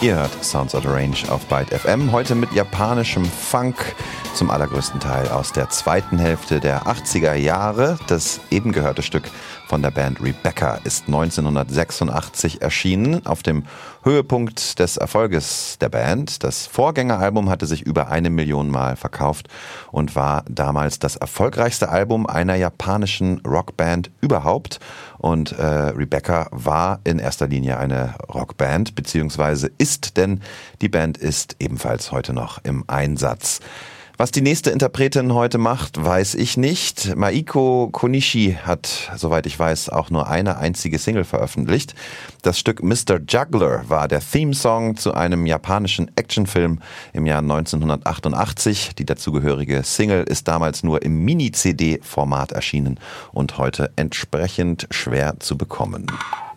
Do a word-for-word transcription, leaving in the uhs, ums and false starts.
Ihr hört Sounds Out of Range auf Byte F M, heute mit japanischem Funk, zum allergrößten Teil aus der zweiten Hälfte der achtziger Jahre. Das eben gehörte Stück von der Band Rebecca ist neunzehnhundertsechsundachtzig erschienen, auf dem Höhepunkt des Erfolges der Band. Das Vorgängeralbum hatte sich über eine Million Mal verkauft und war damals das erfolgreichste Album einer japanischen Rockband überhaupt. Und äh, Rebecca war in erster Linie eine Rockband, beziehungsweise ist, denn die Band ist ebenfalls heute noch im Einsatz. Was die nächste Interpretin heute macht, weiß ich nicht. Maiko Konishi hat, soweit ich weiß, auch nur eine einzige Single veröffentlicht. Das Stück Mister Juggler war der Theme-Song zu einem japanischen Actionfilm im Jahr neunzehnhundertachtundachtzig. Die dazugehörige Single ist damals nur im Mini-C D-Format erschienen und heute entsprechend schwer zu bekommen.